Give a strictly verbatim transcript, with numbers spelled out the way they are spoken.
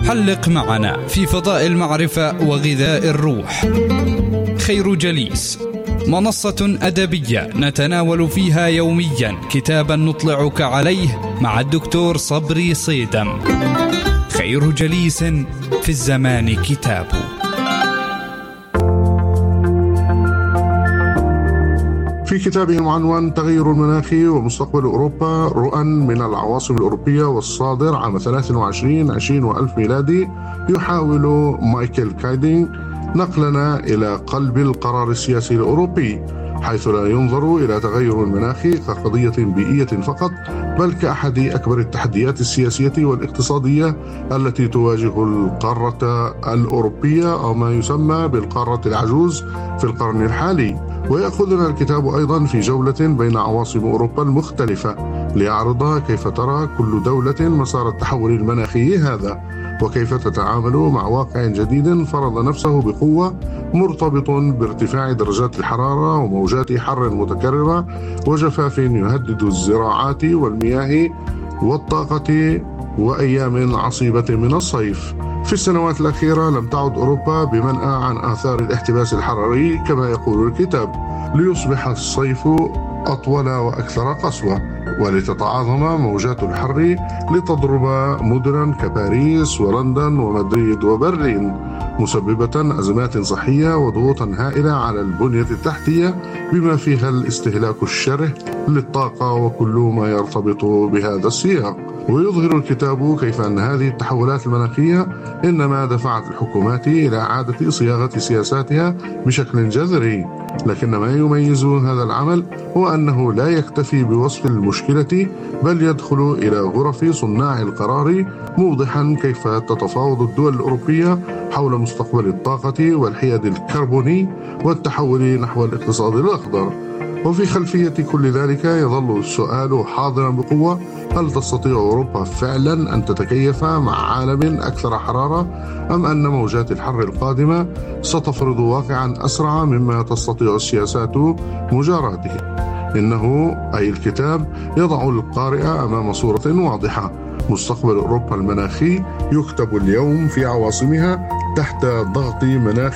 حلق معنا في فضاء المعرفة وغذاء الروح. خير جليس، منصة أدبية نتناول فيها يوميا كتابا نطلعك عليه مع الدكتور صبري صيدم. خير جليس في الزمان كتاب. في كتابه المعنون تغير المناخ ومستقبل أوروبا، رؤى من العواصم الأوروبية، والصادر عام ثلاثة وعشرين عشرين وألف ميلادي، يحاول مايكل كايدينغ نقلنا إلى قلب القرار السياسي الأوروبي، حيث لا ينظر إلى تغير المناخ كقضية بيئية فقط، بل كأحد أكبر التحديات السياسية والاقتصادية التي تواجه القارة الأوروبية، أو ما يسمى بالقارة العجوز في القرن الحالي. ويأخذنا الكتاب أيضا في جولة بين عواصم أوروبا المختلفة ليعرض كيف ترى كل دولة مسار التحول المناخي هذا، وكيف تتعامل مع واقع جديد فرض نفسه بقوة، مرتبط بارتفاع درجات الحرارة وموجات حر متكررة وجفاف يهدد الزراعات والمياه والطاقة وأيام عصيبة من الصيف. في السنوات الأخيرة لم تعد أوروبا بمنأى عن آثار الاحتباس الحراري كما يقول الكتاب، ليصبح الصيف أطول وأكثر قسوة، ولتتعاظم موجات الحر لتضرب مدنا كباريس ولندن ومدريد وبرلين، مسببة أزمات صحية وضغوطا هائلة على البنية التحتية بما فيها الاستهلاك الشره للطاقة وكل ما يرتبط بهذا السياق. ويظهر الكتاب كيف أن هذه التحولات المناخية إنما دفعت الحكومات إلى إعادة صياغة سياساتها بشكل جذري، لكن ما يميز هذا العمل هو أنه لا يكتفي بوصف المشكلة، بل يدخل إلى غرف صناع القرار، موضحا كيف تتفاوض الدول الأوروبية حول مستقبل الطاقة والحياد الكربوني والتحول نحو الاقتصاد الأخضر. وفي خلفية كل ذلك يظل السؤال حاضرا بقوة: هل تستطيع أوروبا فعلا أن تتكيف مع عالم أكثر حرارة، أم أن موجات الحر القادمة ستفرض واقعا أسرع مما تستطيع السياسات مجاراته؟ إنه أي الكتاب يضع القارئ أمام صورة واضحة: مستقبل أوروبا المناخي يكتب اليوم في عواصمها تحت ضغط مناخ